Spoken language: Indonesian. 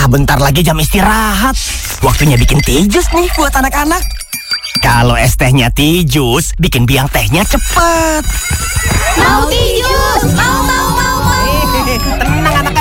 bentar lagi jam istirahat. Waktunya bikin tijus nih buat anak-anak. Kalau es tehnya tijus, bikin biang tehnya cepet.